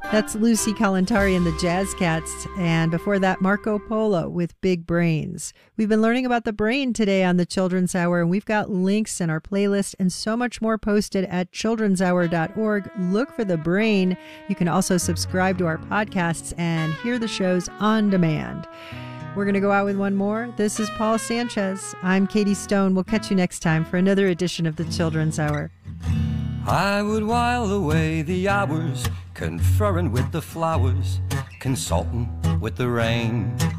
That's Lucy Kalantari and the Jazz Cats, and before that, Marco Polo with Big Brains. We've been learning about the brain today on the Children's Hour, and we've got links in our playlist and so much more posted at childrenshour.org. Look for the brain. You can also subscribe to our podcasts and hear the shows on demand. We're going to go out with one more. This is Paul Sanchez. I'm Katie Stone. We'll catch you next time for another edition of the Children's Hour. I would while away the hours, conferring with the flowers, consulting with the rain.